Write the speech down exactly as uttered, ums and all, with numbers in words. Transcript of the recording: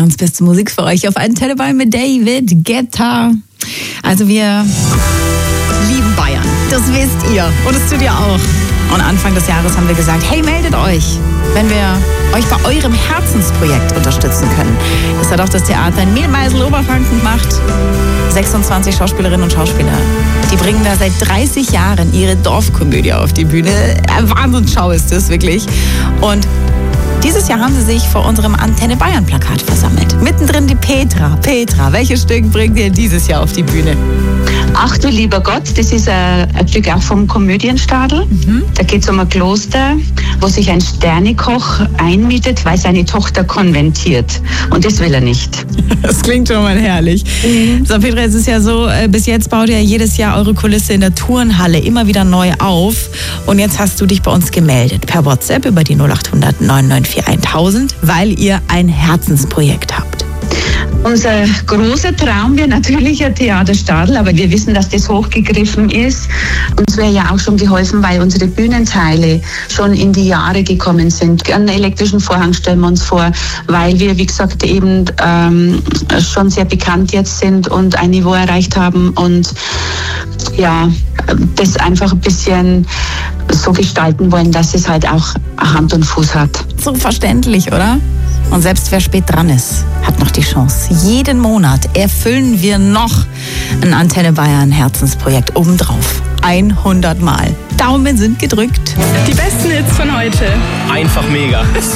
Bayerns beste Musik für euch auf Antenne Bayern mit David Guetta. Also wir lieben Bayern, das wisst ihr und das tut ihr auch. Und Anfang des Jahres haben wir gesagt, hey, meldet euch, wenn wir euch bei eurem Herzensprojekt unterstützen können. Das hat auch das Theater in Mehlmeisel Oberfranken gemacht. sechsundzwanzig Schauspielerinnen und Schauspieler, die bringen da seit dreißig Jahren ihre Dorfkomödie auf die Bühne. Eine Wahnsinnsschau ist das wirklich. Und dieses Jahr haben sie sich vor unserem Antenne Bayern Plakat versammelt. Mittendrin die Petra. Petra, welches Stück bringt ihr dieses Jahr auf die Bühne? Ach du lieber Gott, das ist ein, ein Stück auch vom Komödienstadel. Mhm. Da geht es um ein Kloster, wo sich ein Sternekoch einmietet, weil seine Tochter konventiert. Und das will er nicht. Das klingt schon mal herrlich. Mhm. So, Petra, es ist ja so, bis jetzt baut ihr jedes Jahr eure Kulisse in der Turnhalle immer wieder neu auf. Und jetzt hast du dich bei uns gemeldet per WhatsApp über die null acht hundert neun neun vier tausend, weil ihr ein Herzensprojekt habt. Unser großer Traum wäre natürlich ein Theaterstadel, aber wir wissen, dass das hochgegriffen ist. Uns wäre ja auch schon geholfen, weil unsere Bühnenteile schon in die Jahre gekommen sind. Einen elektrischen Vorhang stellen wir uns vor, weil wir, wie gesagt, eben ähm, schon sehr bekannt jetzt sind und ein Niveau erreicht haben und ja, das einfach ein bisschen so gestalten wollen, dass es halt auch Hand und Fuß hat. So verständlich, oder? Und selbst wer spät dran ist, hat noch die Chance. Jeden Monat erfüllen wir noch ein Antenne Bayern Herzensprojekt obendrauf. hundert Mal. Daumen sind gedrückt. Die besten Hits von heute. Einfach mega.